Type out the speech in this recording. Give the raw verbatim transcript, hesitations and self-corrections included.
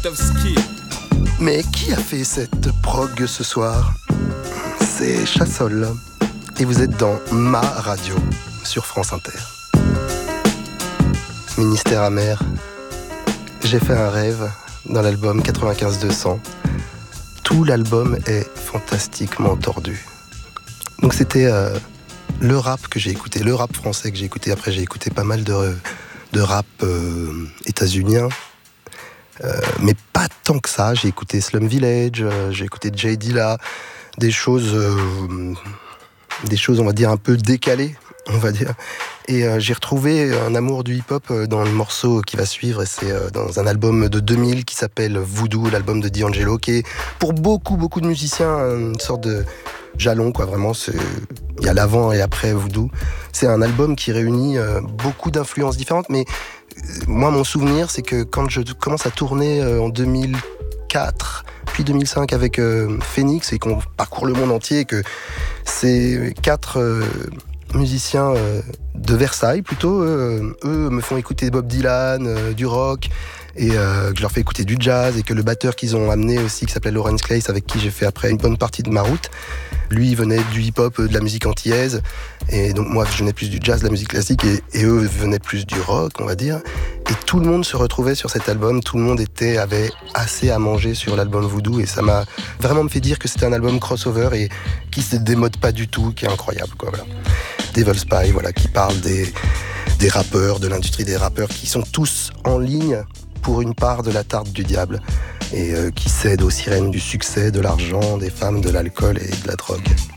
of skill. Mais qui a fait cette prog ce soir? C'est Chassol. Et vous êtes dans Ma Radio sur France Inter. Ministère amer. J'ai fait un rêve dans l'album quatre-vingt-quinze deux cents. Tout l'album est fantastiquement tordu. Donc c'était euh, le rap que j'ai écouté, le rap français que j'ai écouté. Après j'ai écouté pas mal de, de rap euh, états-unien. Euh, mais pas tant que ça. J'ai écouté Slum Village, euh, j'ai écouté Jay Dilla, des choses, euh, des choses on va dire un peu décalées, on va dire. Et euh, j'ai retrouvé un amour du hip-hop dans le morceau qui va suivre, et c'est euh, dans un album de deux mille qui s'appelle Voodoo, l'album de D'Angelo, qui est pour beaucoup, beaucoup de musiciens une sorte de jalon, quoi, vraiment. C'est... Il y a l'avant et après Voodoo. C'est un album qui réunit euh, beaucoup d'influences différentes, mais euh, moi, mon souvenir, c'est que quand je commence à tourner euh, en deux mille quatre, puis deux mille cinq avec euh, Phoenix, et qu'on parcourt le monde entier, et que ces quatre... Euh, musiciens euh, de Versailles plutôt, euh, eux me font écouter Bob Dylan, euh, du rock, et euh, que je leur fais écouter du jazz, et que le batteur qu'ils ont amené aussi, qui s'appelait Lawrence Clace, avec qui j'ai fait après une bonne partie de ma route, lui il venait du hip-hop, de la musique antillaise, et donc moi je venais plus du jazz, de la musique classique, et, et eux venaient plus du rock, on va dire, et tout le monde se retrouvait sur cet album, tout le monde était, avait assez à manger sur l'album Voodoo, et ça m'a vraiment me fait dire que c'était un album crossover et qui se démode pas du tout, qui est incroyable, quoi, voilà. Devil Spy, voilà, qui parle des, des rappeurs, de l'industrie des rappeurs, qui sont tous en ligne pour une part de la tarte du diable, et euh, qui cèdent aux sirènes du succès, de l'argent, des femmes, de l'alcool et de la drogue.